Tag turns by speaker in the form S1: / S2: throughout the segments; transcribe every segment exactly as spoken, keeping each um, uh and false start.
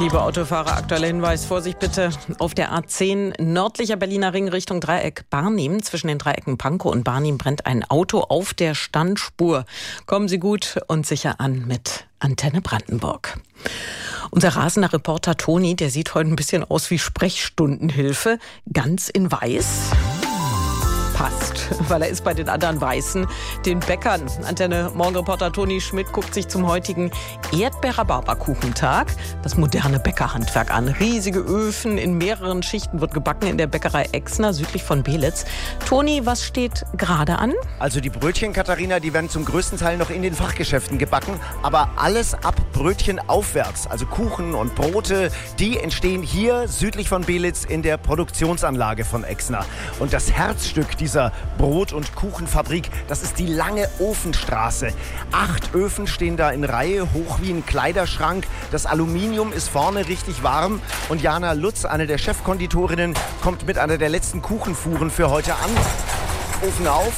S1: Liebe Autofahrer, aktueller Hinweis, Vorsicht bitte. Auf der A zehn nördlicher Berliner Ring Richtung Dreieck Barnim. Zwischen den Dreiecken Pankow und Barnim brennt ein Auto auf der Standspur. Kommen Sie gut und sicher an mit Antenne Brandenburg. Unser rasender Reporter Toni, der sieht heute ein bisschen aus wie Sprechstundenhilfe. Ganz in weiß. Passt, weil er ist bei den anderen Weißen, den Bäckern. Antenne Morgenreporter Toni Schmidt guckt sich zum heutigen Erdbeer-Rhabarberkuchentag das moderne Bäckerhandwerk an. Riesige Öfen in mehreren Schichten wird gebacken in der Bäckerei Exner südlich von Belitz. Toni, was steht gerade an?
S2: Also die Brötchen, Katharina, die werden zum größten Teil noch in den Fachgeschäften gebacken, aber alles ab Brötchen aufwärts, also Kuchen und Brote, die entstehen hier südlich von Belitz in der Produktionsanlage von Exner. Und das Herzstück dieser Brot- und Kuchenfabrik, das ist die lange Ofenstraße. Acht Öfen stehen da in Reihe, hoch wie ein Kleiderschrank. Das Aluminium ist vorne richtig warm. Und Jana Lutz, eine der Chefkonditorinnen, kommt mit einer der letzten Kuchenfuhren für heute an. Ofen auf.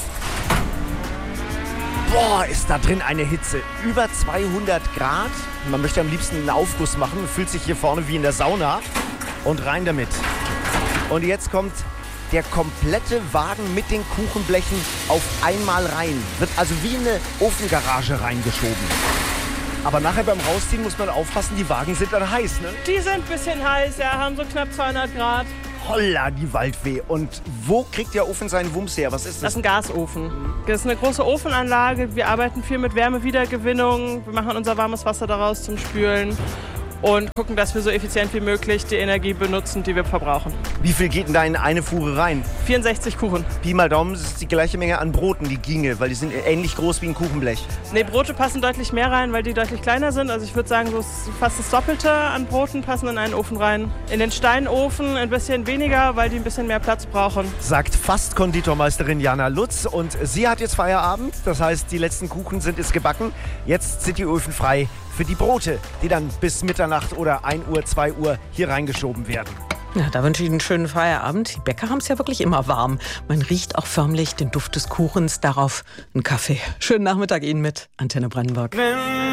S2: Boah, ist da drin eine Hitze. Über zweihundert Grad. Man möchte am liebsten einen Aufguss machen. Fühlt sich hier vorne wie in der Sauna. Und rein damit. Und jetzt kommt der komplette Wagen mit den Kuchenblechen auf einmal rein. Wird also wie eine Ofengarage reingeschoben. Aber nachher beim Rausziehen muss man aufpassen, die Wagen sind dann heiß, ne?
S3: Die sind ein bisschen heiß, ja, haben so knapp zweihundert Grad.
S2: Holla, die Waldweh. Und wo kriegt der Ofen seinen Wumms her? Was ist das?
S3: Das ist ein Gasofen. Das ist eine große Ofenanlage. Wir arbeiten viel mit Wärmewiedergewinnung. Wir machen unser warmes Wasser daraus zum Spülen. Und gucken, dass wir so effizient wie möglich die Energie benutzen, die wir verbrauchen.
S2: Wie viel geht denn da in eine Fuhre rein?
S3: vierundsechzig Kuchen.
S2: Pi mal Daumen, das ist die gleiche Menge an Broten, die ginge, weil die sind ähnlich groß wie ein Kuchenblech.
S3: Nee, Brote passen deutlich mehr rein, weil die deutlich kleiner sind. Also ich würde sagen, so fast das Doppelte an Broten passen in einen Ofen rein. In den Steinofen ein bisschen weniger, weil die ein bisschen mehr Platz brauchen.
S2: Sagt fast Konditormeisterin Jana Lutz. Und sie hat jetzt Feierabend, das heißt, die letzten Kuchen sind jetzt gebacken. Jetzt sind die Öfen frei für die Brote, die dann bis Mitternacht oder ein Uhr, zwei Uhr hier reingeschoben werden.
S1: Ja, da wünsche ich einen schönen Feierabend. Die Bäcker haben es ja wirklich immer warm. Man riecht auch förmlich den Duft des Kuchens, darauf einen Kaffee. Schönen Nachmittag Ihnen mit Antenne Brandenburg.